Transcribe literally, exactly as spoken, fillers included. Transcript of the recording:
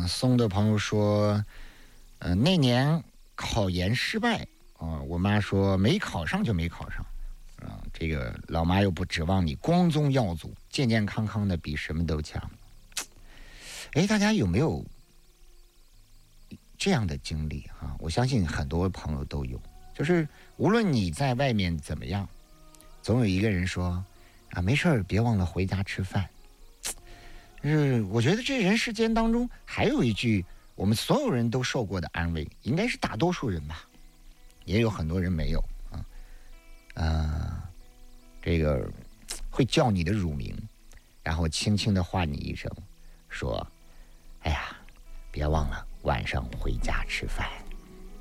嗯，松的朋友说，呃，那年考研失败啊、呃，我妈说没考上就没考上啊、呃，这个老妈又不指望你光宗耀祖，健健康康的比什么都强。哎，大家有没有这样的经历哈？我相信很多朋友都有，就是无论你在外面怎么样，总有一个人说啊，没事儿，别忘了回家吃饭。就是我觉得这人世间当中还有一句我们所有人都受过的安慰，应该是大多数人吧，也有很多人没有啊。呃，这个会叫你的乳名，然后轻轻的唤你一声，说：“哎呀，别忘了晚上回家吃饭。”